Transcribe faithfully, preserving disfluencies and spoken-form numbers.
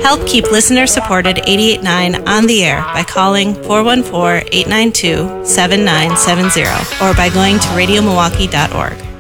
Help keep listener-supported eighty-eight point nine on the air by calling four one four, eight nine two, seven nine seven zero or by going to radio milwaukee dot org.